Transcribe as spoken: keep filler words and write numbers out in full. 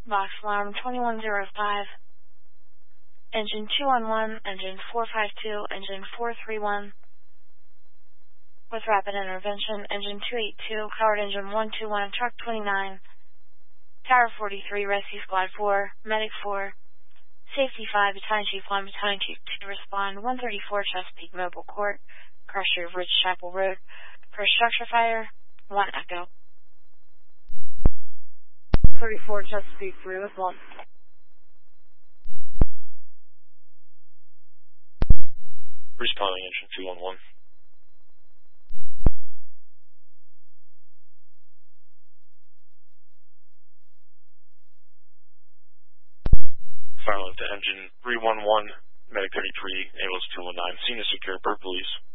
Box alarm twenty-one oh five. Engine two one one, engine four five two, engine four three one. With rapid intervention, engine two eight two, powered engine one two one, truck twenty-nine. Tower forty-three, rescue squad four, medic four. Safety five, battalion chief one, battalion chief two, respond one thirty-four, Chesapeake Mobile Court, Cross Street of Ridge Chapel Road. For structure fire, one Echo. thirty-four, Chesapeake three with one. Responding engine two one one. Fire link to engine three one one, medic thirty-three, ambulance two one nine, scene is secure per police.